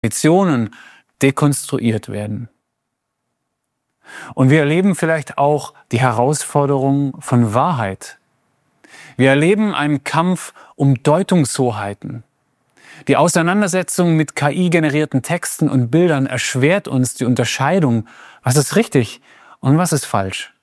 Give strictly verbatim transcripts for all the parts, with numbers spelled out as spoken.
Traditionen dekonstruiert werden. Und wir erleben vielleicht auch die Herausforderung von Wahrheit. Wir erleben einen Kampf um Deutungshoheiten. Die Auseinandersetzung mit K I-generierten Texten und Bildern erschwert uns die Unterscheidung, was ist richtig und was ist falsch.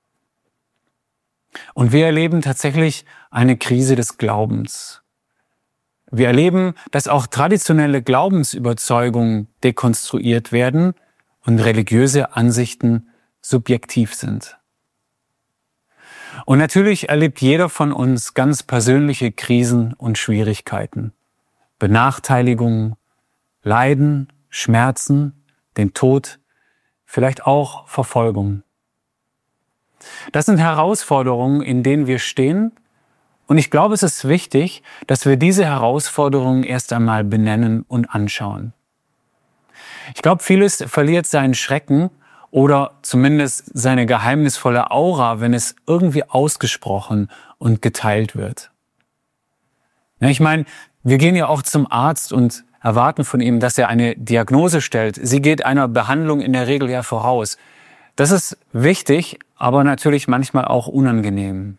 Und wir erleben tatsächlich eine Krise des Glaubens. Wir erleben, dass auch traditionelle Glaubensüberzeugungen dekonstruiert werden und religiöse Ansichten subjektiv sind. Und natürlich erlebt jeder von uns ganz persönliche Krisen und Schwierigkeiten. Benachteiligungen, Leiden, Schmerzen, den Tod, vielleicht auch Verfolgung. Das sind Herausforderungen, in denen wir stehen. Und ich glaube, es ist wichtig, dass wir diese Herausforderungen erst einmal benennen und anschauen. Ich glaube, vieles verliert seinen Schrecken oder zumindest seine geheimnisvolle Aura, wenn es irgendwie ausgesprochen und geteilt wird. Ja, ich meine, wir gehen ja auch zum Arzt und erwarten von ihm, dass er eine Diagnose stellt. Sie geht einer Behandlung in der Regel ja voraus. Das ist wichtig, aber natürlich manchmal auch unangenehm.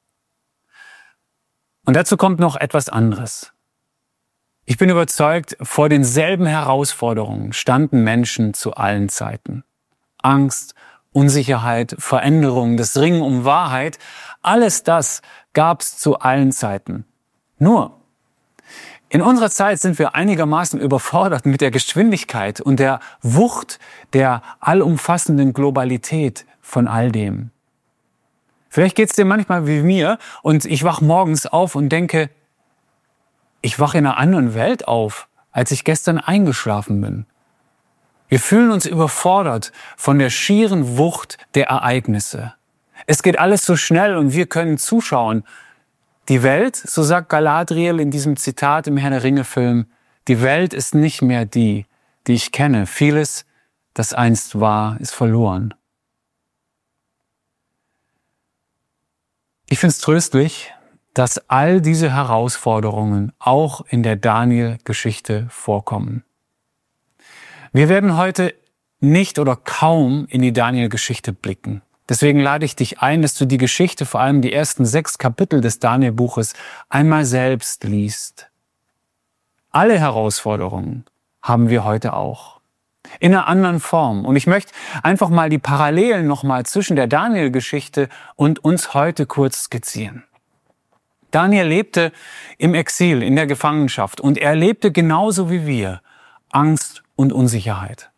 Und dazu kommt noch etwas anderes. Ich bin überzeugt, vor denselben Herausforderungen standen Menschen zu allen Zeiten. Angst, Unsicherheit, Veränderung, das Ringen um Wahrheit, alles das gab es zu allen Zeiten. Nur, in unserer Zeit sind wir einigermaßen überfordert mit der Geschwindigkeit und der Wucht der allumfassenden Globalität von all dem. Vielleicht geht es dir manchmal wie mir und ich wach morgens auf und denke, ich wache in einer anderen Welt auf, als ich gestern eingeschlafen bin. Wir fühlen uns überfordert von der schieren Wucht der Ereignisse. Es geht alles so schnell und wir können zuschauen. Die Welt, so sagt Galadriel in diesem Zitat im Herr der Ringe-Film, die Welt ist nicht mehr die, die ich kenne. Vieles, das einst war, ist verloren. Ich finde es tröstlich, dass all diese Herausforderungen auch in der Daniel-Geschichte vorkommen. Wir werden heute nicht oder kaum in die Daniel-Geschichte blicken. Deswegen lade ich dich ein, dass du die Geschichte, vor allem die ersten sechs Kapitel des Daniel-Buches, einmal selbst liest. Alle Herausforderungen haben wir heute auch. In einer anderen Form. Und ich möchte einfach mal die Parallelen nochmal zwischen der Daniel-Geschichte und uns heute kurz skizzieren. Daniel lebte im Exil, in der Gefangenschaft, und er erlebte genauso wie wir Angst und Unsicherheit.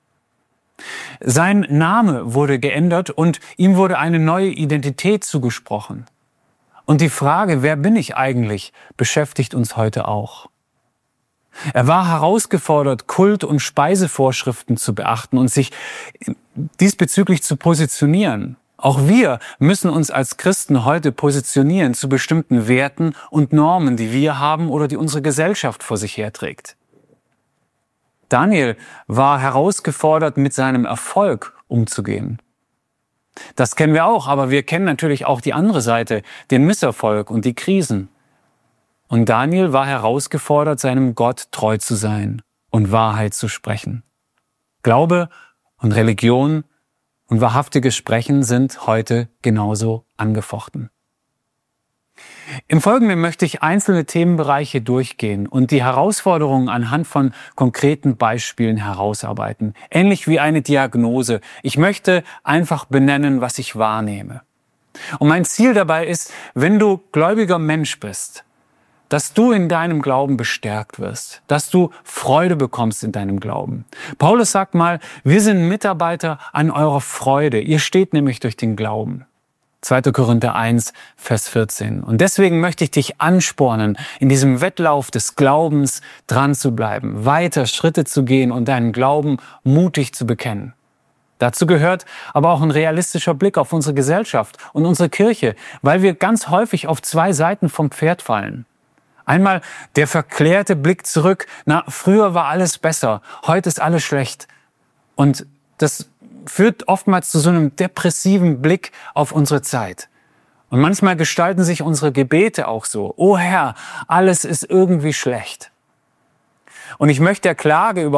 Sein Name wurde geändert und ihm wurde eine neue Identität zugesprochen. Und die Frage, wer bin ich eigentlich, beschäftigt uns heute auch. Er war herausgefordert, Kult- und Speisevorschriften zu beachten und sich diesbezüglich zu positionieren. Auch wir müssen uns als Christen heute positionieren zu bestimmten Werten und Normen, die wir haben oder die unsere Gesellschaft vor sich herträgt. Daniel war herausgefordert, mit seinem Erfolg umzugehen. Das kennen wir auch, aber wir kennen natürlich auch die andere Seite, den Misserfolg und die Krisen. Und Daniel war herausgefordert, seinem Gott treu zu sein und Wahrheit zu sprechen. Glaube und Religion und wahrhaftiges Sprechen sind heute genauso angefochten. Im Folgenden möchte ich einzelne Themenbereiche durchgehen und die Herausforderungen anhand von konkreten Beispielen herausarbeiten. Ähnlich wie eine Diagnose. Ich möchte einfach benennen, was ich wahrnehme. Und mein Ziel dabei ist, wenn du gläubiger Mensch bist, dass du in deinem Glauben bestärkt wirst, dass du Freude bekommst in deinem Glauben. Paulus sagt mal, wir sind Mitarbeiter an eurer Freude. Ihr steht nämlich durch den Glauben. zweiter Korinther eins, Vers vierzehn. Und deswegen möchte ich dich anspornen, in diesem Wettlauf des Glaubens dran zu bleiben, weiter Schritte zu gehen und deinen Glauben mutig zu bekennen. Dazu gehört aber auch ein realistischer Blick auf unsere Gesellschaft und unsere Kirche, weil wir ganz häufig auf zwei Seiten vom Pferd fallen. Einmal der verklärte Blick zurück, na, früher war alles besser, heute ist alles schlecht. Und das führt oftmals zu so einem depressiven Blick auf unsere Zeit. Und manchmal gestalten sich unsere Gebete auch so. Oh Herr, alles ist irgendwie schlecht. Und ich möchte der Klage über